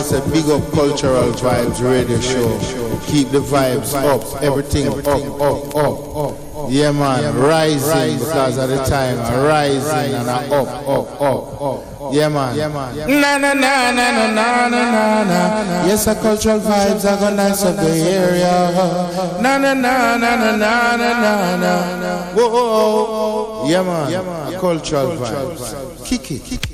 It's a big up cultural vibes radio show. Keep the vibes up, everything up. Yeah man, rising because of the time, rising and up. Yeah man. Na na na na na na na na. Yes, a cultural vibes are gonna nice of the area. Na na na na na na na na. Whoa. Yeah man, cultural vibes. Kick it.